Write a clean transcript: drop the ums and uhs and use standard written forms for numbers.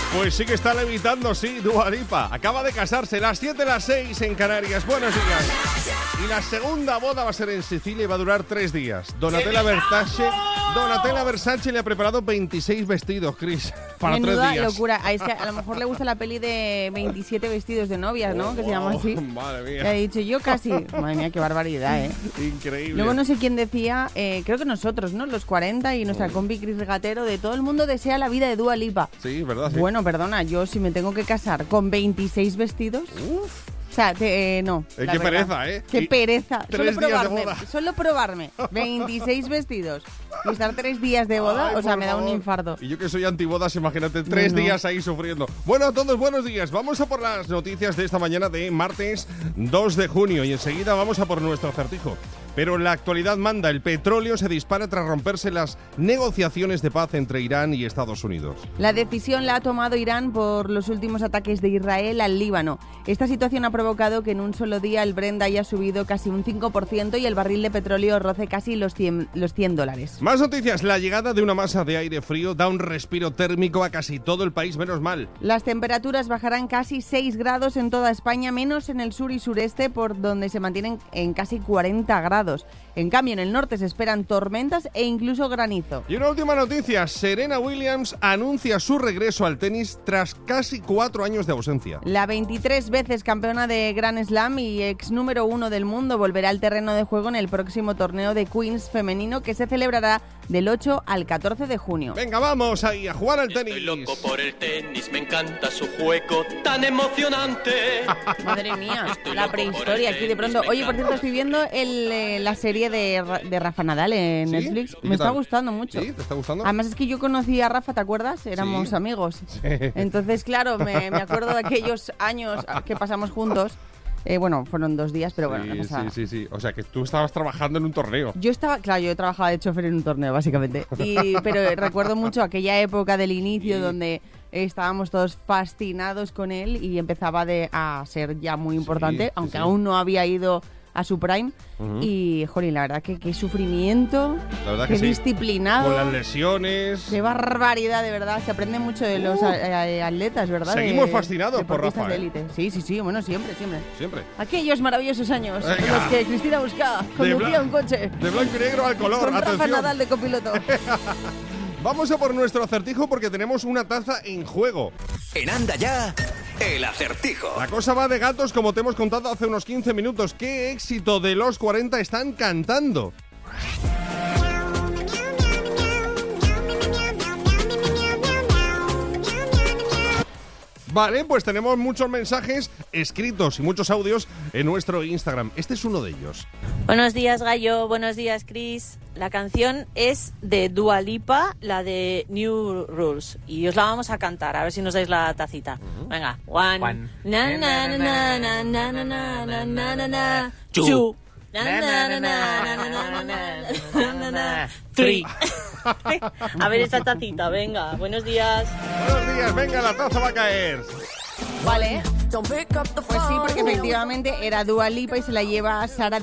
Pues sí que está levitando, sí, Dua Lipa. Acaba de casarse, las 7, las 6 en Canarias. Buenos días. Y la segunda boda va a ser en Sicilia y va a durar 3 días. Donatella Versace le ha preparado 26 vestidos, Chris, para Menuda 3 días. locura. Es que a lo mejor le gusta la peli de 27 vestidos de novias, ¿no? Que se llama así. Madre mía. Le ha dicho yo casi. Madre mía, qué barbaridad, ¿eh? Increíble. Luego no sé quién decía, creo que nosotros, ¿no? Los 40 y nuestra compi Cris Regatero, de todo el mundo desea la vida de Dua Lipa. Sí, ¿verdad? Sí. Bueno, perdona, yo si me tengo que casar con 26 vestidos... O sea, no. Qué pereza, ¿eh? Qué pereza. 3 días de boda. Solo probarme 26 vestidos y estar 3 días de boda, Ay, me da un infarto. Y yo que soy antibodas, imagínate, 3 días ahí sufriendo. Bueno, a todos, buenos días. Vamos a por las noticias de esta mañana de martes 2 de junio y enseguida vamos a por nuestro acertijo. Pero la actualidad manda, el petróleo se dispara tras romperse las negociaciones de paz entre Irán y Estados Unidos. La decisión la ha tomado Irán por los últimos ataques de Israel al Líbano. Esta situación ha provocado que en un solo día el Brent haya subido casi un 5% y el barril de petróleo roce casi los $100. Más noticias, la llegada de una masa de aire frío da un respiro térmico a casi todo el país, menos mal. Las temperaturas bajarán casi 6 grados en toda España, menos en el sur y sureste, por donde se mantienen en casi 40 grados. En cambio, en el norte se esperan tormentas e incluso granizo. Y una última noticia, Serena Williams anuncia su regreso al tenis tras casi 4 años de ausencia. La 23 veces campeona de Grand Slam y ex número 1 del mundo volverá al terreno de juego en el próximo torneo de Queens femenino que se celebrará del 8 al 14 de junio. Venga, vamos ahí a jugar al tenis. Estoy loco por el tenis, me encanta su juego tan emocionante. Madre mía, la prehistoria aquí de pronto. Oye, por cierto, estoy viendo la serie de Rafa Nadal en ¿Sí? Netflix. ¿Y Me qué tal? está gustando mucho. ¿Sí? ¿Te está gustando? Además es que yo conocí a Rafa, ¿te acuerdas? Éramos Sí. amigos. Entonces, claro, me acuerdo de aquellos años que pasamos juntos. Bueno, fueron 2 días, pero bueno, no pasa nada. Sí. O sea, que tú estabas trabajando en un torneo. Yo trabajaba de chofer en un torneo, básicamente. Pero recuerdo mucho aquella época del inicio donde estábamos todos fascinados con él y empezaba a ser ya muy importante, aunque aún no había ido a su prime. Y, jolín, la verdad que qué sufrimiento, La verdad qué que sí. disciplinado. Con las lesiones. Qué barbaridad, de verdad. Se aprende mucho de los atletas, ¿verdad? Seguimos fascinados por deportistas Rafa, de élite. Sí, bueno, siempre. Siempre. Aquellos maravillosos años en Venga. los que Cristina Buscá conducía un coche De blanco y negro al color, con Rafa atención. Nadal de copiloto. Vamos a por nuestro acertijo porque tenemos una taza en juego. En Anda Ya, el acertijo. La cosa va de gatos, como te hemos contado hace unos 15 minutos. ¿Qué éxito de los 40 están cantando? Vale, pues tenemos muchos mensajes escritos y muchos audios en nuestro Instagram. Este es uno de ellos. Buenos días, Gallo. Buenos días, Chris. La canción es de Dua Lipa, la de New Rules. Y os la vamos a cantar, a ver si nos dais la tacita. Venga. One. Na, na, na, na, na, na, na, na, na, na, na. Two. Na, na, na, na, na, na, na, na, na. Three. A ver esta tacita, venga. Buenos días. Buenos días, venga, la taza va a caer. Vale. Pues sí, porque efectivamente era Dua Lipa y se la lleva Sara